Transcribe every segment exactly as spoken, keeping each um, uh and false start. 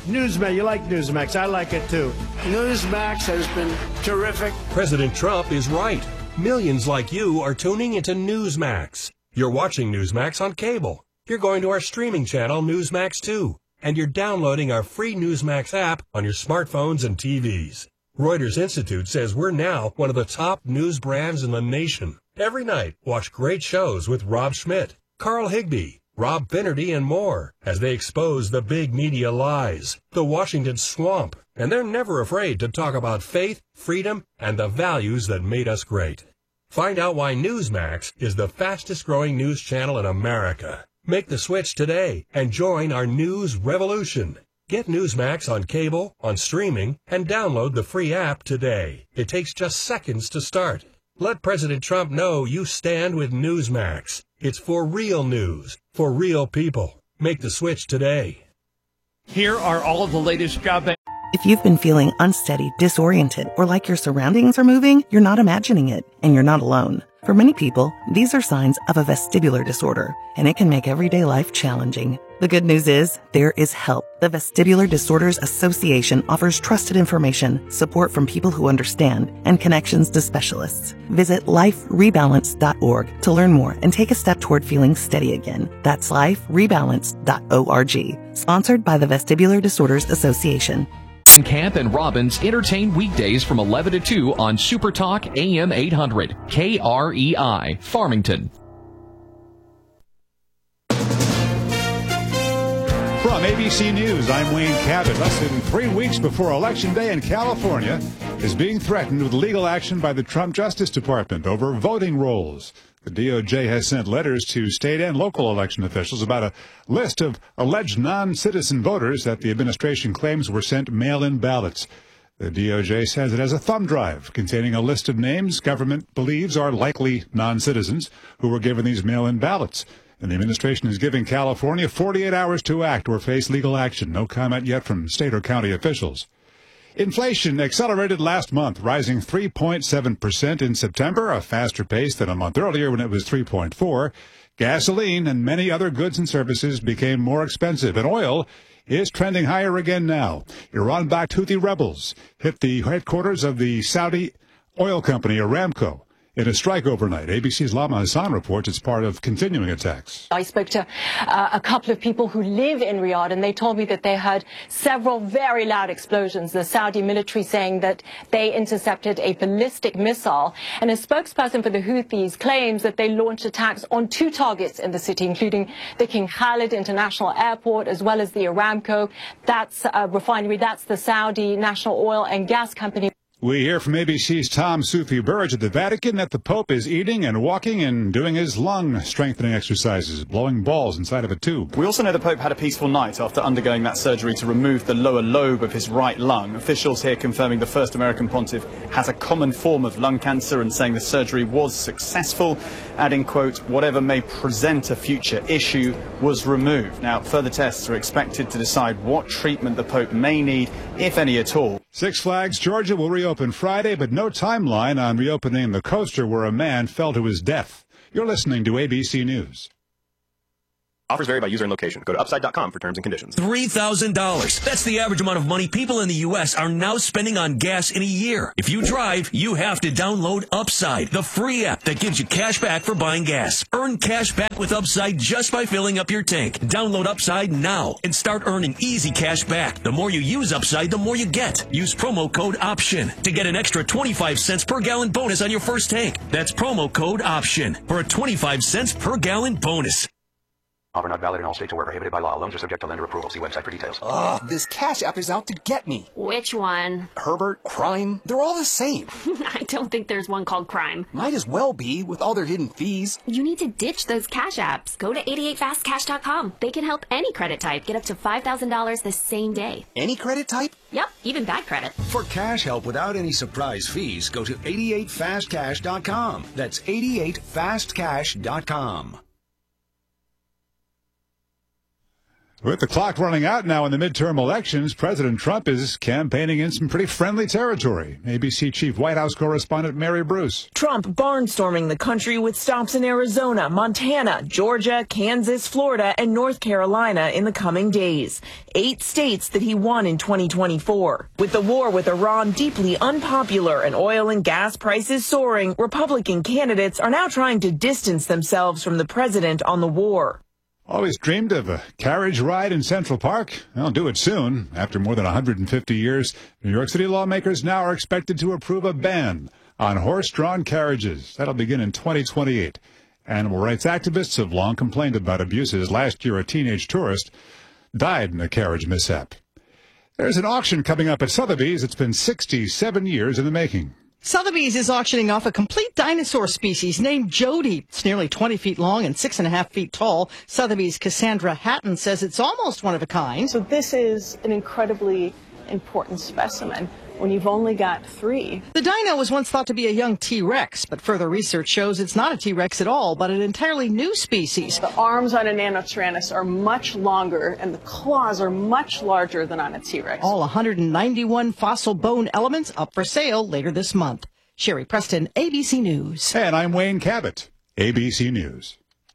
Newsmax, you like Newsmax. I like it too. Newsmax has been terrific. President Trump is right. Millions like you are tuning into Newsmax. You're watching Newsmax on cable. You're going to our streaming channel, Newsmax two. And you're downloading our free Newsmax app on your smartphones and T Vs. Reuters Institute says we're now one of the top news brands in the nation. Every night, watch great shows with Rob Schmidt, Carl Higbie, Rob Finnerty, and more as they expose the big media lies, the Washington swamp, and they're never afraid to talk about faith, freedom, and the values that made us great. Find out why Newsmax is the fastest-growing news channel in America. Make the switch today and join our news revolution. Get Newsmax on cable, on streaming, and download the free app today. It takes just seconds to start. Let President Trump know you stand with Newsmax. It's for real news, for real people. Make the switch today. Here are all of the latest job. If you've been feeling unsteady, disoriented, or like your surroundings are moving, you're not imagining it, and you're not alone. For many people, these are signs of a vestibular disorder, and it can make everyday life challenging. The good news is, there is help. The Vestibular Disorders Association offers trusted information, support from people who understand, and connections to specialists. Visit life rebalance dot org to learn more and take a step toward feeling steady again. That's life rebalance dot org. Sponsored by the Vestibular Disorders Association. Camp and Robbins entertain weekdays from eleven to two on Super Talk A M eight hundred, K R E I, Farmington. From A B C News, I'm Wayne Cabot. Less than three weeks before Election Day in California is being threatened with legal action by the Trump Justice Department over voting rolls. The D O J has sent letters to state and local election officials about a list of alleged non-citizen voters that the administration claims were sent mail-in ballots. The D O J says it has a thumb drive containing a list of names government believes are likely non-citizens who were given these mail-in ballots. And the administration is giving California forty-eight hours to act or face legal action. No comment yet from state or county officials. Inflation accelerated last month, rising three point seven percent in September, a faster pace than a month earlier when it was three point four. Gasoline and many other goods and services became more expensive, and oil is trending higher again now. Iran-backed Houthi rebels hit the headquarters of the Saudi oil company Aramco in a strike overnight. A B C's Lama Hassan reports it's part of continuing attacks. I spoke to uh, a couple of people who live in Riyadh, and they told me that they heard several very loud explosions. The Saudi military saying that they intercepted a ballistic missile. And a spokesperson for the Houthis claims that they launched attacks on two targets in the city, including the King Khalid International Airport, as well as the Aramco. That's a refinery. That's the Saudi National Oil and Gas Company. We hear from A B C's Tom Sufi Burge at the Vatican that the Pope is eating and walking and doing his lung strengthening exercises, blowing balls inside of a tube. We also know the Pope had a peaceful night after undergoing that surgery to remove the lower lobe of his right lung. Officials here confirming the first American pontiff has a common form of lung cancer and saying the surgery was successful, adding, quote, whatever may present a future issue was removed. Now, further tests are expected to decide what treatment the Pope may need, if any at all. Six Flags Georgia will reopen Friday, but no timeline on reopening the coaster where a man fell to his death. You're listening to A B C News. Offers vary by user and location. Go to upside dot com for terms and conditions. three thousand dollars. That's the average amount of money people in the U S are now spending on gas in a year. If you drive, you have to download Upside, the free app that gives you cash back for buying gas. Earn cash back with Upside just by filling up your tank. Download Upside now and start earning easy cash back. The more you use Upside, the more you get. Use promo code OPTION to get an extra twenty-five cents per gallon bonus on your first tank. That's promo code OPTION for a twenty-five cents per gallon bonus. Offer not valid in all states or where prohibited by law. Loans are subject to lender approval. See website for details. Ugh, this Cash App is out to get me. Which one? Herbert, Crime, they're all the same. I don't think there's one called Crime. Might as well be, with all their hidden fees. You need to ditch those Cash Apps. Go to eighty-eight fast cash dot com. They can help any credit type get up to five thousand dollars the same day. Any credit type? Yep, even bad credit. For cash help without any surprise fees, go to eighty-eight fast cash dot com. That's eighty-eight fast cash dot com. With the clock running out now in the midterm elections, President Trump is campaigning in some pretty friendly territory. A B C Chief White House correspondent Mary Bruce. Trump barnstorming the country with stops in Arizona, Montana, Georgia, Kansas, Florida, and North Carolina in the coming days. Eight states that he won in twenty twenty-four. With the war with Iran deeply unpopular and oil and gas prices soaring, Republican candidates are now trying to distance themselves from the president on the war. Always dreamed of a carriage ride in Central Park? I'll do it soon. After more than one hundred fifty years, New York City lawmakers now are expected to approve a ban on horse-drawn carriages. That'll begin in twenty twenty-eight. Animal rights activists have long complained about abuses. Last year, a teenage tourist died in a carriage mishap. There's an auction coming up at Sotheby's. It's been sixty-seven years in the making. Sotheby's is auctioning off a complete dinosaur species named Jody. It's nearly twenty feet long and six and a half feet tall. Sotheby's Cassandra Hatton says it's almost one of a kind. So this is an incredibly important specimen when you've only got three. The dino was once thought to be a young T-Rex, but further research shows it's not a T-Rex at all, but an entirely new species. The arms on a Nanotyrannus are much longer and the claws are much larger than on a T-Rex. All one hundred ninety-one fossil bone elements up for sale later this month. Sherry Preston, A B C News. And I'm Wayne Cabot, A B C News.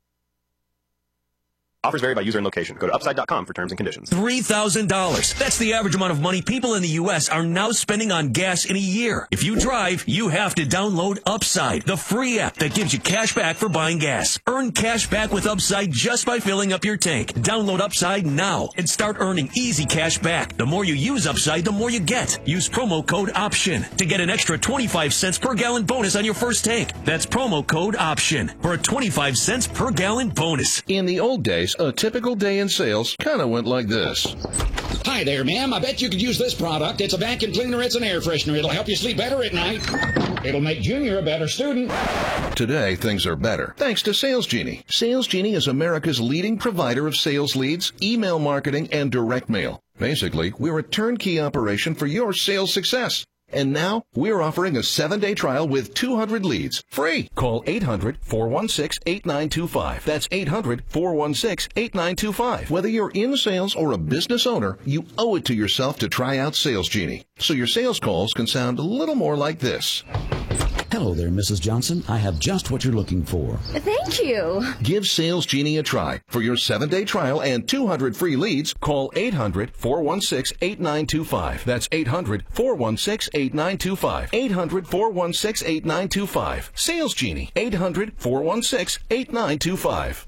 Offers vary by user and location. Go to upside dot com for terms and conditions. three thousand dollars. That's the average amount of money people in the U S are now spending on gas in a year. If you drive, you have to download Upside, the free app that gives you cash back for buying gas. Earn cash back with Upside just by filling up your tank. Download Upside now and start earning easy cash back. The more you use Upside, the more you get. Use promo code OPTION to get an extra twenty-five cents per gallon bonus on your first tank. That's promo code OPTION for a twenty-five cents per gallon bonus. In the old days, a typical day in sales kind of went like this. Hi there, ma'am. I bet you could use this product. It's a vacuum cleaner. It's an air freshener. It'll help you sleep better at night. It'll make Junior a better student. Today, things are better thanks to Sales Genie. Sales Genie is America's leading provider of sales leads, email marketing, and direct mail. Basically, we're a turnkey operation for your sales success. And now, we're offering a seven-day trial with two hundred leads, free. Call eight hundred, four one six, eight nine two five. That's eight hundred, four one six, eight nine two five. Whether you're in sales or a business owner, you owe it to yourself to try out Sales Genie, so your sales calls can sound a little more like this. Hello there, Missus Johnson. I have just what you're looking for. Thank you. Give Sales Genie a try. For your seven-day trial and two hundred free leads, call eight hundred, four one six, eight nine two five. That's eight hundred, four one six, eight nine two five. eight hundred, four one six, eight nine two five. Sales Genie, eight hundred, four one six, eight nine two five.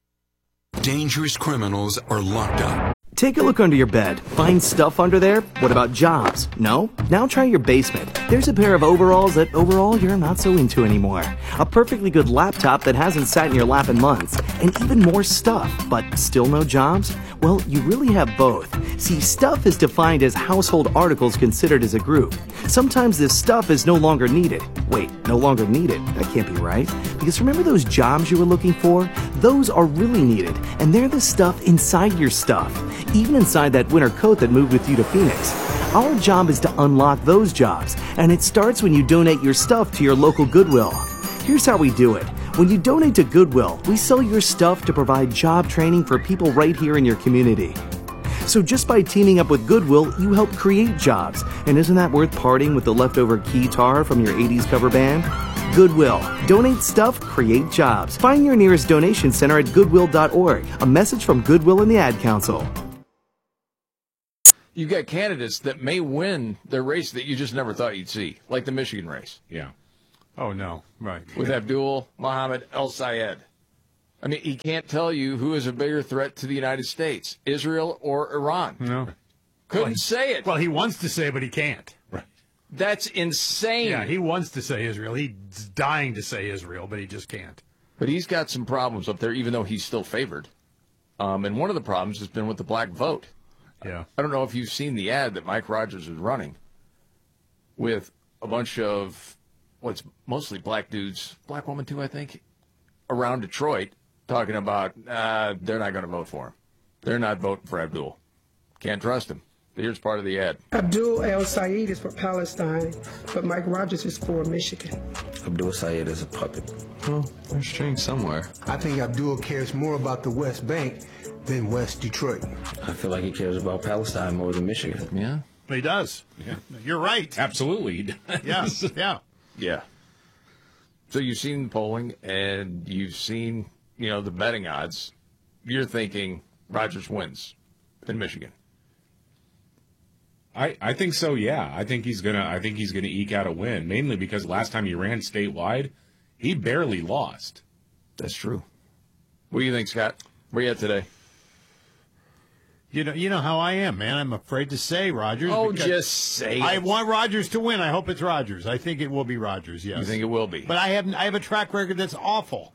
Dangerous criminals are locked up. Take a look under your bed. Find stuff under there? What about jobs? No? Now try your basement. There's a pair of overalls that overall you're not so into anymore. A perfectly good laptop that hasn't sat in your lap in months. And even more stuff, but still no jobs? Well, you really have both. See, stuff is defined as household articles considered as a group. Sometimes this stuff is no longer needed. Wait, no longer needed? That can't be right. Because remember those jobs you were looking for? Those are really needed, and they're the stuff inside your stuff. Even inside that winter coat that moved with you to Phoenix. Our job is to unlock those jobs, and it starts when you donate your stuff to your local Goodwill. Here's how we do it. When you donate to Goodwill, we sell your stuff to provide job training for people right here in your community. So just by teaming up with Goodwill, you help create jobs. And isn't that worth parting with the leftover guitar from your eighties cover band? Goodwill. Donate stuff, create jobs. Find your nearest donation center at goodwill dot org. A message from Goodwill and the Ad Council. You've got candidates that may win their race that you just never thought you'd see, like the Michigan race. Yeah. Oh, no. Right. With Abdul Mohammed El-Sayed. I mean, he can't tell you who is a bigger threat to the United States, Israel or Iran. No. Couldn't well, he, say it. Well, he wants to say it, but he can't. Right. That's insane. Yeah, he wants to say Israel. He's dying to say Israel, but he just can't. But he's got some problems up there, even though he's still favored. Um, and one of the problems has been with the black vote. Yeah. I don't know if you've seen the ad that Mike Rogers is running with a bunch of what's mostly black dudes, black woman too, I think, around Detroit talking about uh, they're not going to vote for him. They're not voting for Abdul. Can't trust him. Here's part of the ad. Abdul El-Sayed is for Palestine, but Mike Rogers is for Michigan. Abdul Sayed is a puppet. Well, there's change somewhere. I think Abdul cares more about the West Bank than West Detroit. I feel like he cares about Palestine more than Michigan. Yeah. He does. Yeah. You're right. Absolutely. Yeah. Yeah. Yeah. So you've seen the polling and you've seen, you know, the betting odds. You're thinking Rogers wins in Michigan. I, I think so, yeah. I think he's gonna I think he's gonna eke out a win, mainly because last time he ran statewide, he barely lost. That's true. What do you think, Scott? Where you at today? You know, you know how I am, man. I'm afraid to say Rogers. Oh, just say it. I want Rogers to win. I hope it's Rogers. I think it will be Rogers. Yes. You think it will be? But I have I have a track record that's awful.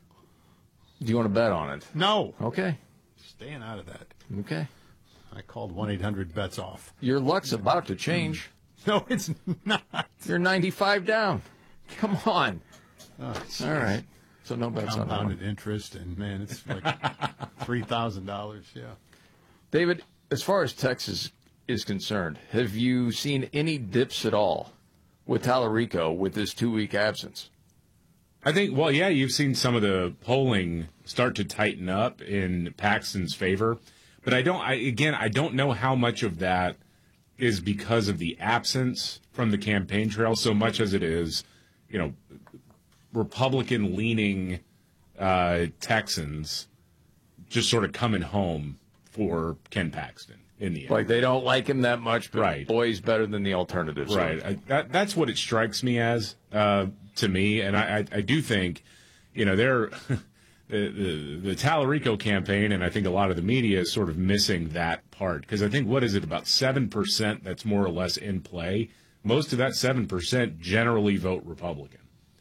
Do you want to bet on it? No. Okay. Staying out of that. Okay. I called one eight hundred bets off. Your luck's about to change. No, it's not. You're ninety-five down. Come on. Oh, all right. So no bets on that one. Compounded interest, and man, it's like three thousand dollars. Yeah. David, as far as Texas is concerned, have you seen any dips at all with Tallarico with this two-week absence? I think, well, yeah, you've seen some of the polling start to tighten up in Paxton's favor. But I don't, I, again, I don't know how much of that is because of the absence from the campaign trail so much as it is, you know, Republican-leaning uh, Texans just sort of coming home for Ken Paxton in the end. Like they don't like him that much, but right. boy's better than the alternatives. Right. I, that, that's what it strikes me as uh, to me. And I, I, I do think, you know, they're the, the, the Tallarico campaign, and I think a lot of the media is sort of missing that part. Because I think, what is it, about seven percent that's more or less in play? Most of that seven percent generally vote Republican.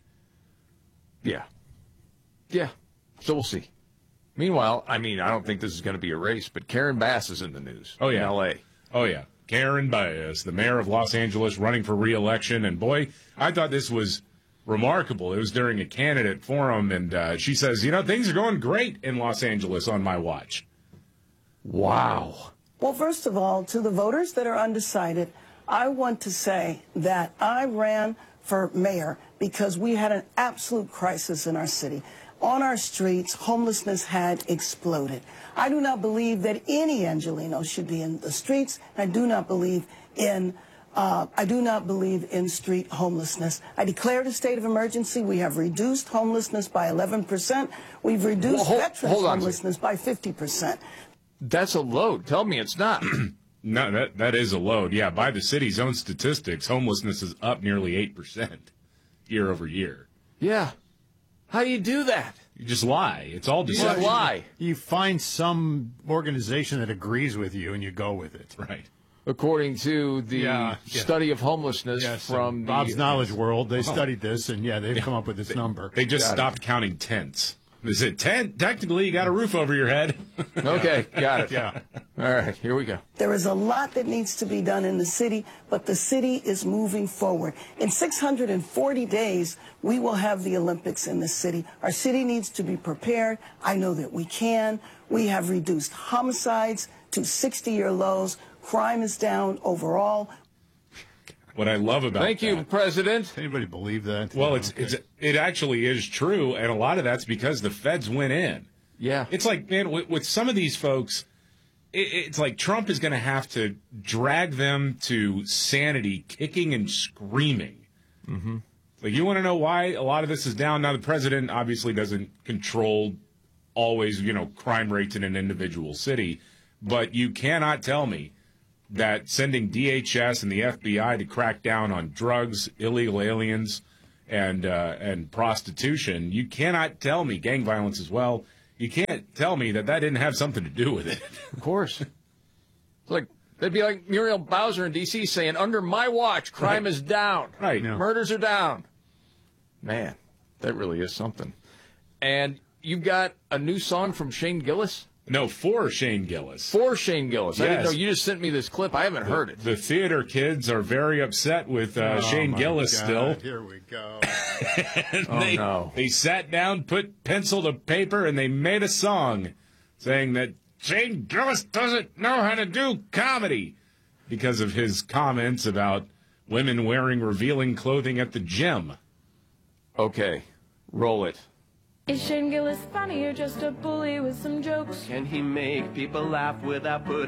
Yeah. Yeah. So we'll see. Meanwhile, I mean, I don't think this is going to be a race, but Karen Bass is in the news. Oh, yeah. In L A. Oh, yeah. Karen Bass, the mayor of Los Angeles, running for re-election. And, boy, I thought this was remarkable. It was during a candidate forum, and uh, she says, you know, things are going great in Los Angeles on my watch. Wow. Well, first of all, to the voters that are undecided, I want to say that I ran for mayor because we had an absolute crisis in our city. On our streets, homelessness had exploded. I do not believe that any Angelino should be in the streets. I do not believe in uh, I do not believe in street homelessness. I declared a state of emergency. We have reduced homelessness by eleven percent. We've reduced well, hold, veterans hold homelessness by fifty percent. That's a load. Tell me it's not. No, that that is a load. Yeah, by the city's own statistics, homelessness is up nearly eight percent year over year. Yeah. How do you do that? You just lie. It's all deception. You lie. You find some organization that agrees with you, and you go with it. Right. According to the yeah, study yeah. of homelessness yes, from the, Bob's Knowledge yes. World, they oh. studied this, and yeah, they've yeah. come up with this they, number. They just got stopped it. counting tents. Is it tent? Technically, you got a roof over your head. Okay, got it. Yeah. All right, here we go. There is a lot that needs to be done in the city, but the city is moving forward. In six hundred forty days, we will have the Olympics in the city. Our city needs to be prepared. I know that we can. We have reduced homicides to sixty-year lows. Crime is down overall. What I love about Thank you, that, President. Anybody believe that? Well, No, it's okay. it's it actually is true, and a lot of that's because the feds went in. Yeah. It's like, man, with, with some of these folks, it, it's like Trump is going to have to drag them to sanity, kicking and screaming. Mm-hmm. Like, you want to know why a lot of this is down? Now, the president obviously doesn't control always, you know, crime rates in an individual city, but you cannot tell me that sending D H S and the F B I to crack down on drugs, illegal aliens, and uh, and prostitution, you cannot tell me, gang violence as well, you can't tell me that that didn't have something to do with it. Of course. It's like, they'd be like Muriel Bowser in D C saying, under my watch, crime Right. is down. Right. Yeah. Murders are down. Man, that really is something. And you've got a new song from Shane Gillis? No, for Shane Gillis. For Shane Gillis. I didn't Yes. know. You just sent me this clip. I haven't heard it. The theater kids are very upset with uh, Oh, Shane my Gillis God, still. Here we go. And Oh, they, no. They sat down, put pencil to paper, and they made a song saying that Shane Gillis doesn't know how to do comedy because of his comments about women wearing revealing clothing at the gym. Okay. Roll it. Is Shane Gillis funny or just a bully with some jokes? Can he make people laugh without putting